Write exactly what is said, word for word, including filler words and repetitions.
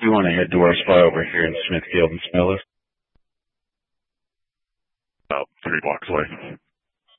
We want to head to our spot over here in Smithfield and Smithfield. About three blocks away.